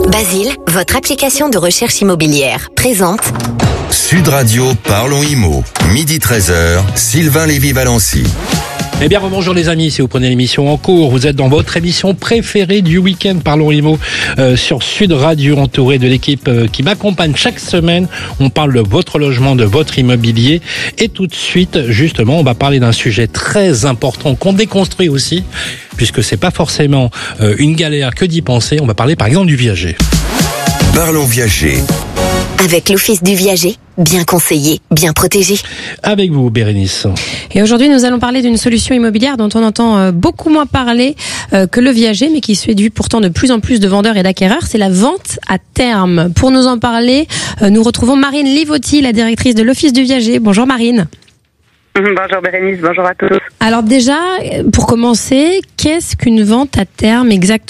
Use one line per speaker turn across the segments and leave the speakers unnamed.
Basile, votre application de recherche immobilière, présente
Sud Radio Parlons Immo, midi 13h, Sylvain Lévy-Valency.
Eh bien, bonjour les amis, si vous prenez l'émission en cours, vous êtes dans votre émission préférée du week-end, Parlons Immo, sur Sud Radio, entouré de l'équipe qui m'accompagne chaque semaine. On parle de votre logement, de votre immobilier. Et tout de suite, justement, on va parler d'un sujet très important qu'on déconstruit aussi, puisque c'est pas forcément une galère que d'y penser. On va parler par exemple du viager.
Parlons viager.
avec l'Office du viager, bien conseillé, bien protégé.
Avec vous, Bérénice.
Et aujourd'hui, nous allons parler d'une solution immobilière dont on entend beaucoup moins parler que le viager, mais qui séduit pourtant de plus en plus de vendeurs et d'acquéreurs. C'est la vente à terme. Pour nous en parler, nous retrouvons Marine Livotti, la directrice de l'Office du viager. Bonjour Marine.
Bonjour Bérénice, bonjour à tous.
Alors déjà, pour commencer, qu'est-ce qu'une vente à terme exactement ?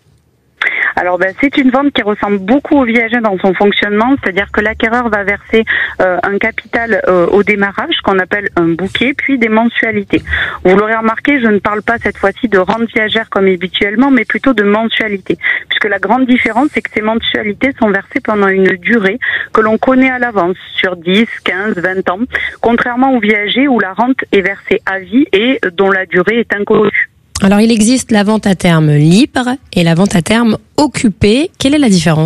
Alors c'est une vente qui ressemble beaucoup au viager dans son fonctionnement, c'est-à-dire que l'acquéreur va verser un capital au démarrage, qu'on appelle un bouquet, puis des mensualités. Vous l'aurez remarqué, je ne parle pas cette fois-ci de rente viagère comme habituellement, mais plutôt de mensualités. Puisque la grande différence, c'est que ces mensualités sont versées pendant une durée que l'on connaît à l'avance, sur 10, 15, 20 ans, contrairement au viager où la rente est versée à vie et dont la durée est inconnue.
Alors, il existe la vente à terme libre et la vente à terme occupée. Quelle est la différence ?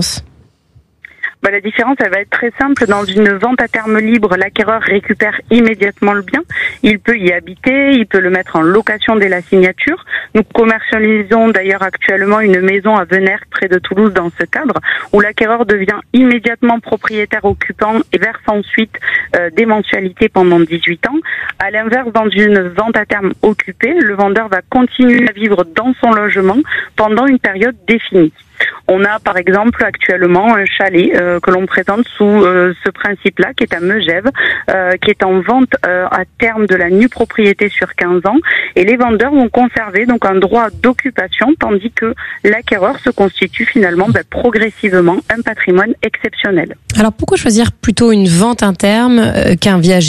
La différence, elle va être très simple. Dans une vente à terme libre, l'acquéreur récupère immédiatement le bien. Il peut y habiter, il peut le mettre en location dès la signature. Nous commercialisons d'ailleurs actuellement une maison à Venères, près de Toulouse, dans ce cadre, où l'acquéreur devient immédiatement propriétaire occupant et verse ensuite des mensualités pendant 18 ans. À l'inverse, dans une vente à terme occupée, le vendeur va continuer à vivre dans son logement pendant une période définie. On a par exemple actuellement un chalet que l'on présente sous ce principe-là, qui est à Megève, qui est en vente à terme de la nue propriété sur 15 ans. Et les vendeurs vont conserver donc un droit d'occupation, tandis que l'acquéreur se constitue finalement progressivement un patrimoine exceptionnel.
Alors pourquoi choisir plutôt une vente à terme qu'un viager ?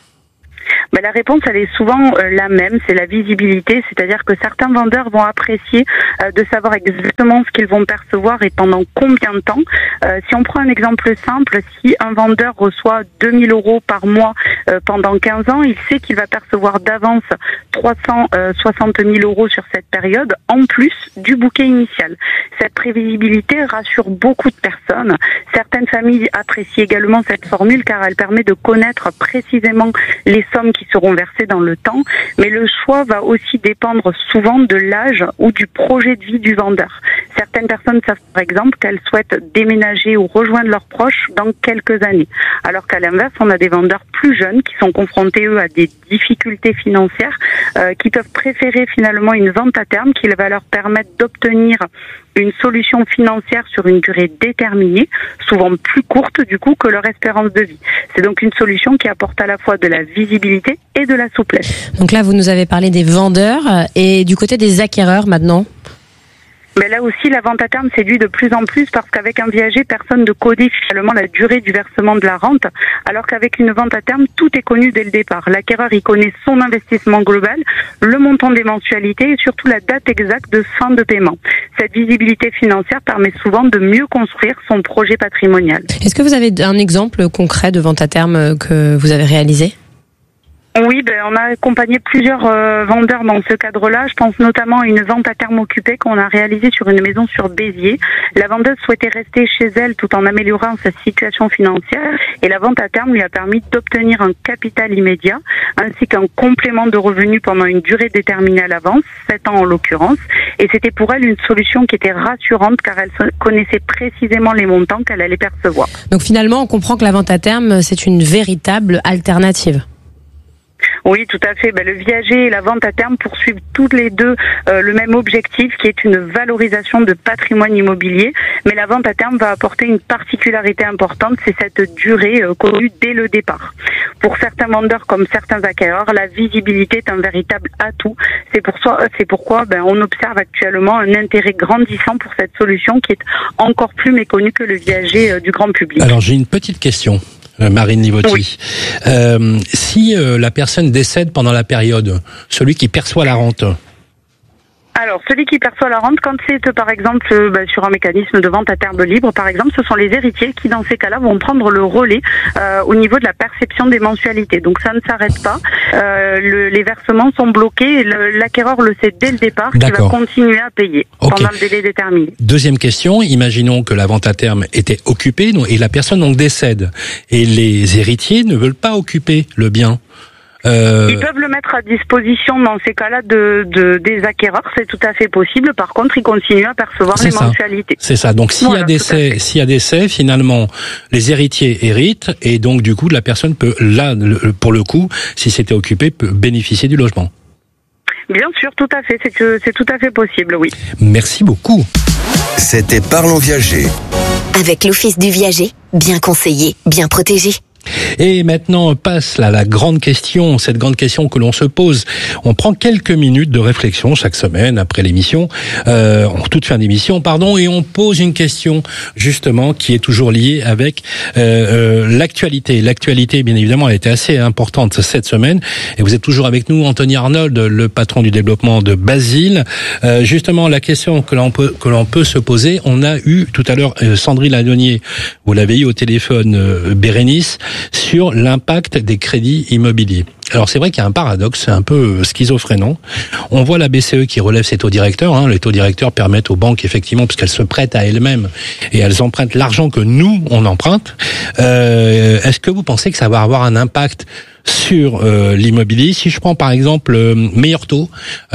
La réponse, elle est souvent la même, c'est la visibilité, c'est-à-dire que certains vendeurs vont apprécier de savoir exactement ce qu'ils vont percevoir et pendant combien de temps. Si on prend un exemple simple, si un vendeur reçoit 2 000 € par mois pendant 15 ans, il sait qu'il va percevoir d'avance 360 000 € sur cette période, en plus du bouquet initial. Cette prévisibilité rassure beaucoup de personnes. Certaines familles apprécient également cette formule car elle permet de connaître précisément les sommes qui seront versées dans le temps, mais le choix va aussi dépendre souvent de l'âge ou du projet de vie du vendeur. Certaines personnes savent par exemple qu'elles souhaitent déménager ou rejoindre leurs proches dans quelques années, alors qu'à l'inverse, on a des vendeurs plus jeunes qui sont confrontés, eux, à des difficultés financières, qui peuvent préférer finalement une vente à terme qui va leur permettre d'obtenir une solution financière sur une durée déterminée, souvent plus courte du coup que leur espérance de vie. C'est donc une solution qui apporte à la fois de la visibilité et de la souplesse.
Donc là, vous nous avez parlé des vendeurs et du côté des acquéreurs maintenant.
Mais là aussi, la vente à terme séduit de plus en plus parce qu'avec un viager, personne ne codifie finalement la durée du versement de la rente, alors qu'avec une vente à terme, tout est connu dès le départ. L'acquéreur, il connaît son investissement global, le montant des mensualités et surtout la date exacte de fin de paiement. Cette visibilité financière permet souvent de mieux construire son projet patrimonial.
Est-ce que vous avez un exemple concret de vente à terme que vous avez réalisé ?
Oui, on a accompagné plusieurs vendeurs dans ce cadre-là. Je pense notamment à une vente à terme occupée qu'on a réalisée sur une maison sur Béziers. La vendeuse souhaitait rester chez elle tout en améliorant sa situation financière et la vente à terme lui a permis d'obtenir un capital immédiat ainsi qu'un complément de revenus pendant une durée déterminée à l'avance, 7 ans en l'occurrence. Et c'était pour elle une solution qui était rassurante car elle connaissait précisément les montants qu'elle allait percevoir.
Donc finalement, on comprend que la vente à terme, c'est une véritable alternative.
Oui, tout à fait. Le viager et la vente à terme poursuivent toutes les deux le même objectif qui est une valorisation de patrimoine immobilier. Mais la vente à terme va apporter une particularité importante, c'est cette durée connue dès le départ. Pour certains vendeurs comme certains acquéreurs, la visibilité est un véritable atout. C'est pourquoi on observe actuellement un intérêt grandissant pour cette solution qui est encore plus méconnue que le viager du grand public.
Alors j'ai une petite question. Marine Livotti. Oui. Si la personne décède pendant la période, celui qui perçoit la rente,
Alors, celui qui perçoit la rente, quand c'est par exemple sur un mécanisme de vente à terme libre, par exemple, ce sont les héritiers qui, dans ces cas-là, vont prendre le relais au niveau de la perception des mensualités. Donc, ça ne s'arrête pas. Les versements sont bloqués et l'acquéreur le sait dès le départ qu'il va continuer à payer pendant le délai déterminé.
Deuxième question, imaginons que la vente à terme était occupée et la personne donc décède et les héritiers ne veulent pas occuper le bien.
Ils peuvent le mettre à disposition dans ces cas-là des acquéreurs, c'est tout à fait possible. Par contre, ils continuent à percevoir les mensualités.
C'est ça. Donc s'il y a décès, finalement, les héritiers héritent et donc du coup la personne peut pour le coup, si c'était occupé, peut bénéficier du logement.
Bien sûr, tout à fait. C'est tout à fait possible, oui.
Merci beaucoup.
C'était Parlons Viager.
Avec l'Office du Viager, bien conseillé, bien protégé.
Et maintenant, on passe à la grande question, cette grande question que l'on se pose. On prend quelques minutes de réflexion chaque semaine après l'émission, en toute fin d'émission, et on pose une question justement qui est toujours liée avec l'actualité. L'actualité, bien évidemment, a été assez importante cette semaine. Et vous êtes toujours avec nous, Anthony Arnold, le patron du développement de Basile. Justement, la question que l'on peut se poser, on a eu tout à l'heure Sandrine Ladonnier, vous l'avez eu au téléphone, Bérénice, sur l'impact des crédits immobiliers. Alors c'est vrai qu'il y a un paradoxe, c'est un peu schizophrénant. On voit la BCE qui relève ses taux directeurs. Les taux directeurs permettent aux banques, effectivement, puisqu'elles se prêtent à elles-mêmes et elles empruntent l'argent que nous, on emprunte. Est-ce que vous pensez que ça va avoir un impact sur l'immobilier? Si je prends par exemple Meilleur Taux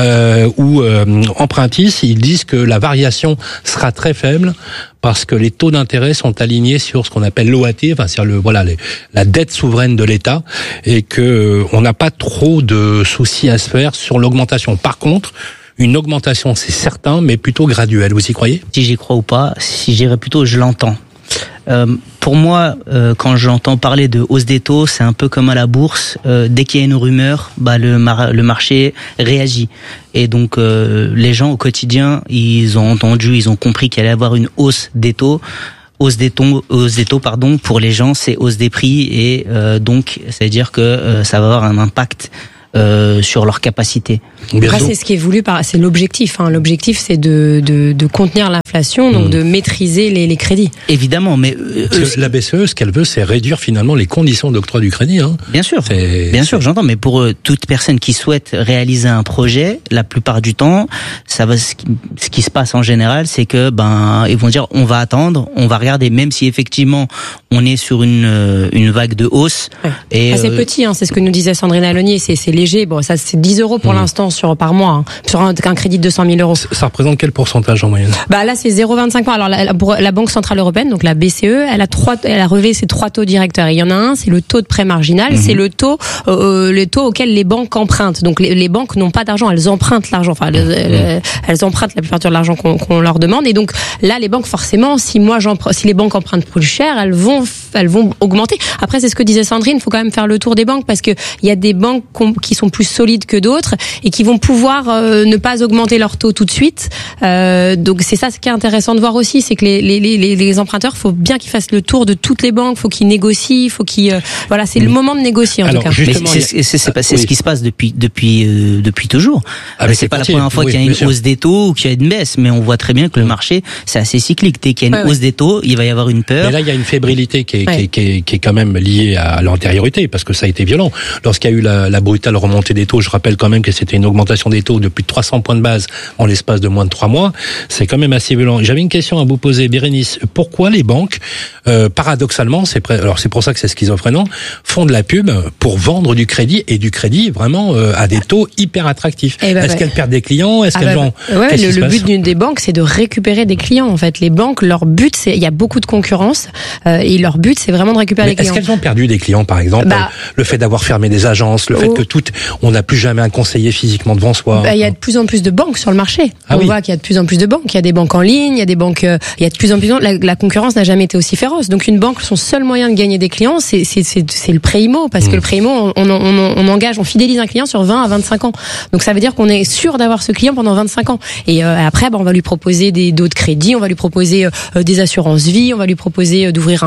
ou Empruntis, ils disent que la variation sera très faible parce que les taux d'intérêt sont alignés sur ce qu'on appelle l'OAT, c'est la dette souveraine de l'État, et que on n'a pas trop de soucis à se faire sur l'augmentation. Par contre, une augmentation, c'est certain, mais plutôt graduelle. Vous y croyez?
Si j'y crois ou pas, si j'irais plutôt, je l'entends. Pour moi, quand j'entends parler de hausse des taux, c'est un peu comme à la bourse. Dès qu'il y a une rumeur, le marché réagit. Et donc, les gens au quotidien, ils ont compris qu'il allait y avoir une hausse des taux. Hausse des taux, pour les gens, c'est hausse des prix. Et donc, ça veut dire que ça va avoir un impact sur leur capacité.
Après, c'est ce qui est voulu c'est l'objectif. L'objectif, c'est de contenir l'inflation, donc de maîtriser les crédits.
Évidemment, mais
la BCE, ce qu'elle veut, c'est réduire finalement les conditions d'octroi du crédit.
Bien sûr, j'entends. Mais pour toute personne qui souhaite réaliser un projet, la plupart du temps, ce qui se passe en général, c'est que ils vont dire on va attendre, on va regarder, même si effectivement on est sur une vague de hausse. Ouais. Et
c'est petit, c'est ce que nous disait Sandrine Ladonnier, c'est léger. Bon, ça c'est 10 € pour l'instant par mois, sur un crédit de 200 000 €.
Ça représente quel pourcentage en moyenne?
Là, c'est 0,25%. Alors, pour la Banque Centrale Européenne, donc la BCE, elle a relevé ses 3 taux directeurs. Il y en a un, c'est le taux de prêt marginal, c'est le taux auquel les banques empruntent. Donc, les banques n'ont pas d'argent, elles empruntent l'argent. Elles empruntent la plupart de l'argent qu'on leur demande. Et donc, là, les banques, forcément, si les banques empruntent plus cher, elles vont augmenter. Après, c'est ce que disait Sandrine, il faut quand même faire le tour des banques parce que il y a des banques qui sont plus solides que d'autres et qui vont pouvoir ne pas augmenter leur taux tout de suite. Donc c'est ça ce qui est intéressant de voir aussi, c'est que les emprunteurs, faut bien qu'ils fassent le tour de toutes les banques, faut qu'ils négocient, faut qu'ils c'est le moment de négocier en tout cas.
Mais c'est ce qui se passe depuis toujours. C'est pas la première fois qu'il y a une hausse des taux ou qu'il y a une baisse, mais on voit très bien que le marché c'est assez cyclique. Dès qu'il y a une hausse des taux, il va y avoir une peur.
Mais là il y a une fébrilité qui est quand même liée à l'antériorité parce que ça a été violent. Lorsqu'il y a eu la brutale remontée des taux, je rappelle quand même que c'était une augmentation des taux de plus de 300 points de base en l'espace de moins de 3 mois. C'est quand même assez violent. J'avais une question à vous poser, Bérénice. Pourquoi les banques, paradoxalement, alors c'est pour ça que c'est schizophrénant, font de la pub pour vendre du crédit et du crédit vraiment à des taux hyper attractifs? Est-ce qu'elles perdent des clients? Est-ce qu'elles ont...
Le but des banques, c'est de récupérer des clients. En fait, les banques, leur but, il y a beaucoup de concurrence et leur but, c'est vraiment de récupérer des clients.
Est-ce qu'elles ont perdu des clients, par exemple? Le fait d'avoir fermé des agences, le fait que on n'a plus jamais un conseiller physiquement devant soi.
Il y a de plus en plus de banques sur le marché. On voit qu'il y a de plus en plus de banques. Il y a des banques en ligne, il y a des banques, il y a de plus en plus la concurrence n'a jamais été aussi féroce. Donc une banque, son seul moyen de gagner des clients, c'est le prêt IMO, parce que le prêt IMO, on fidélise un client sur 20 à 25 ans. Donc ça veut dire qu'on est sûr d'avoir ce client pendant 25 ans. Et après, on va lui proposer d'autres crédits, on va lui proposer des assurances vie, on va lui proposer d'ouvrir un livret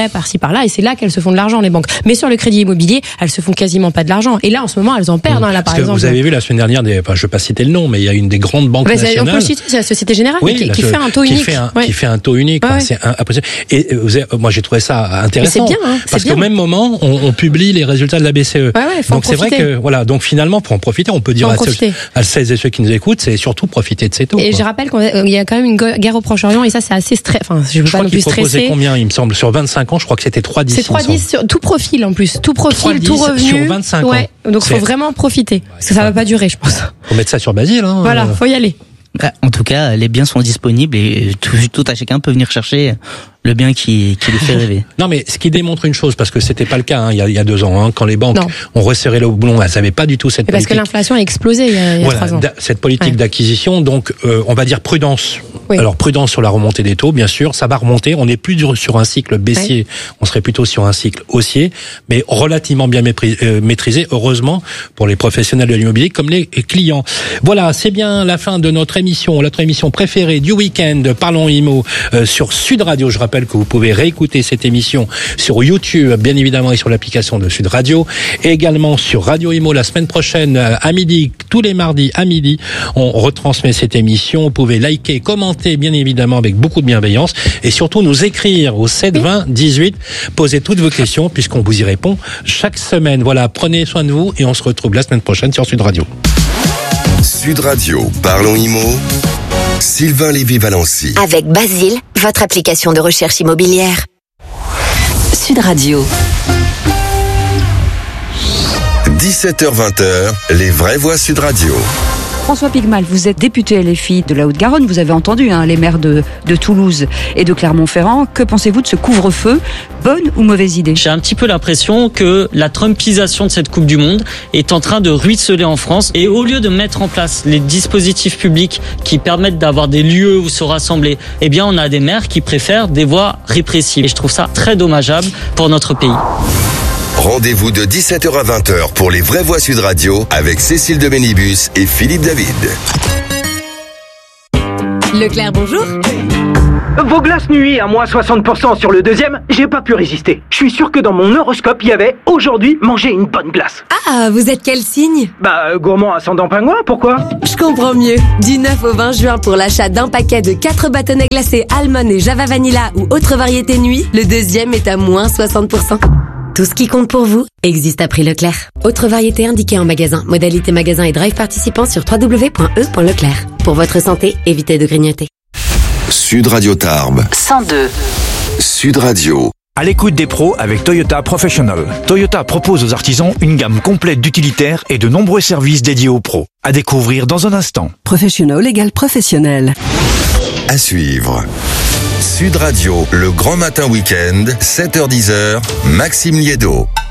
prêts par-ci par-là, et c'est là qu'elles se font de l'argent, les banques. Mais sur le crédit immobilier, elles se font quasiment pas de l'argent. Et là, en ce moment, elles en perdent. Là, par exemple.
Vous avez vu la semaine dernière, je ne vais pas citer le nom, mais il y a une des grandes banques nationales.
On peut le citer, c'est la Société Générale, qui fait un taux unique.
Qui fait un taux unique.
Ouais.
C'est impossible. Et moi, j'ai trouvé ça intéressant.
C'est bien,
parce qu'au même moment, on publie les résultats de la BCE. Donc c'est vrai que donc finalement, pour en profiter, on peut dire à celles et ceux qui nous écoutent, c'est surtout profiter de ces taux.
Et je rappelle qu'il y a quand même une guerre au Proche-Orient, et ça, c'est assez je veux pas non plus stresser.
Proposait combien, il me semble, sur 25 ans, je crois que c'était 3,10.
C'est 3,10 sur tout profil en plus, tout profil, tout revenu.
Sur 25 ans.
Donc faut vraiment profiter, parce que ça va pas durer, je pense.
Faut mettre ça sur Basile.
Voilà, faut y aller.
En tout cas, les biens sont disponibles et tout à chacun peut venir chercher le bien qui lui fait rêver.
Non, mais ce qui démontre une chose, parce que c'était pas le cas il y a 2 ans, quand les banques ont resserré le boulon, elles n'avaient pas du tout cette politique.
Parce que l'inflation a explosé il y a 3 ans.
Cette politique d'acquisition, donc on va dire prudence. Oui. Alors prudence sur la remontée des taux, bien sûr, ça va remonter. On n'est plus sur un cycle baissier, on serait plutôt sur un cycle haussier, mais relativement bien maîtrisé, heureusement, pour les professionnels de l'immobilier comme les clients. Voilà, c'est bien la fin de notre émission préférée du week-end, Parlons Immo, sur Sud Radio. Je rappelle que vous pouvez réécouter cette émission sur YouTube, bien évidemment, et sur l'application de Sud Radio, et également sur Radio Immo la semaine prochaine à midi, tous les mardis à midi, on retransmet cette émission. Vous pouvez liker, commenter, bien évidemment, avec beaucoup de bienveillance, et surtout nous écrire au 7 20 18, poser toutes vos questions, puisqu'on vous y répond chaque semaine. Voilà, prenez soin de vous, et on se retrouve la semaine prochaine sur Sud Radio.
Sud Radio, Parlons Immo, Sylvain Lévy-Valency.
Avec Basile, votre application de recherche immobilière. Sud Radio.
17h-20h, les vraies voix Sud Radio.
François Pigmal, vous êtes député LFI de la Haute-Garonne, vous avez entendu les maires de Toulouse et de Clermont-Ferrand. Que pensez-vous de ce couvre-feu? Bonne ou mauvaise idée?
J'ai un petit peu l'impression que la trumpisation de cette Coupe du Monde est en train de ruisseler en France, et au lieu de mettre en place les dispositifs publics qui permettent d'avoir des lieux où se rassembler, eh bien on a des maires qui préfèrent des voies répressives, et je trouve ça très dommageable pour notre pays.
Rendez-vous de 17h à 20h pour les vraies voix Sud Radio avec Cécile de Bénibus et Philippe David.
Leclerc, bonjour.
Vos glaces nuit à moins 60% sur le deuxième, j'ai pas pu résister. Je suis sûr que dans mon horoscope, il y avait aujourd'hui manger une bonne glace.
Ah, vous êtes quel signe?
Gourmand ascendant pingouin, pourquoi?
Je comprends mieux. Du 9 au 20 juin, pour l'achat d'un paquet de 4 bâtonnets glacés Almond et Java Vanilla ou autre variété nuit, le deuxième est à moins 60%. Tout ce qui compte pour vous existe à prix Leclerc. Autre variété indiquée en magasin. Modalité magasin et drive participant sur www.e.leclerc. Pour votre santé, évitez de grignoter.
Sud Radio Tarbes
102.
Sud Radio.
À l'écoute des pros avec Toyota Professional. Toyota propose aux artisans une gamme complète d'utilitaires et de nombreux services dédiés aux pros. À découvrir dans un instant.
Professional égale professionnel.
À suivre. Sud Radio, le grand matin week-end, 7h-10h, Maxime Liedo.